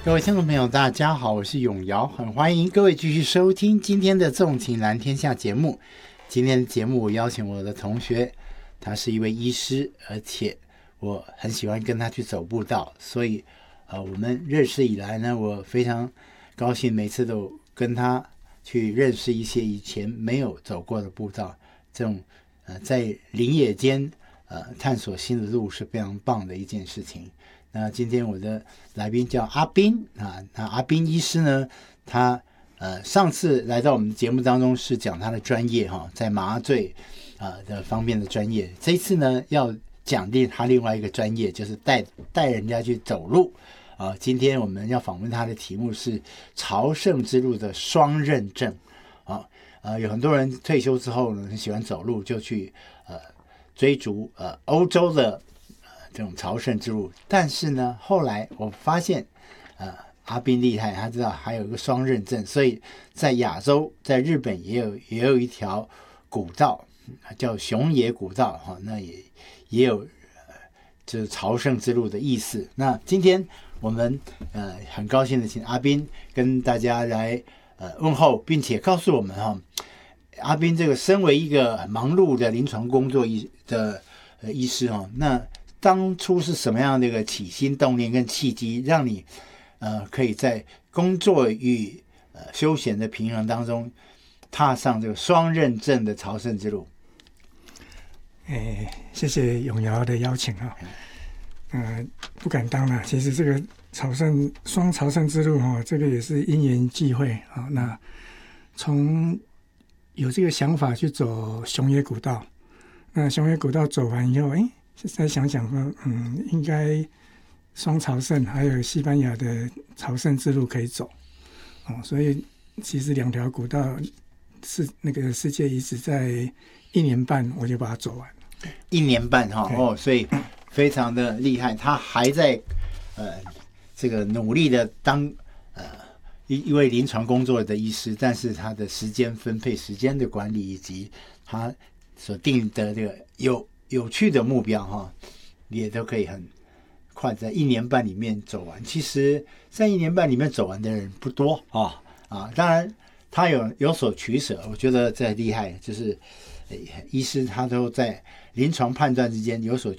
各位听众朋友大家好，我是永尧，很欢迎各位继续收听今天的纵情蓝天下节目。今天的节目我邀请我的同学，他是一位医师，而且我很喜欢跟他去走步道，所以我们认识以来呢，我非常高兴每次都跟他去认识一些以前没有走过的步道。这种在林野间探索新的路是非常棒的一件事情。那今天我的来宾叫阿斌啊，那阿斌医师呢，他上次来到我们节目当中是讲他的专业哈，在麻醉的方面的专业。这一次呢，要讲他另外一个专业，就是带人家去走路啊。今天我们要访问他的题目是朝圣之路的双认证啊。有很多人退休之后呢，很喜欢走路，就去追逐欧洲的这种朝圣之路。但是呢，后来我发现阿斌厉害，他知道还有一个双认证，所以在亚洲，在日本也有一条古道叫熊野古道哈，那也有就是朝圣之路的意思。那今天我们很高兴的请阿斌跟大家来问候，并且告诉我们哈，阿斌这个身为一个忙碌的临床工作的医师哈，那当初是什么样的一个起心动念跟契机，让你可以在工作与休闲的平衡当中踏上这个双认证的朝圣之路？ 谢谢永尧的邀请啊。不敢当啦，其实这个双朝圣之路哈，这个也是因缘际会啊。那从有这个想法去走熊野古道，那熊野古道走完以后，再想想说，应该双朝圣还有西班牙的朝圣之路可以走所以其实两条古道是那个世界遗址，在1年半我就把它走完。 1年半哈所以非常的厉害。他还在这个努力的当一位临床工作的医师，但是他的时间分配、时间的管理以及他所定的这个有趣的目标哈，也都可以很快在1年半里面走完。其实在1年半里面走完的人不多当然他有所取舍，我觉得这厉害，就是医师他都在临床判断之间有所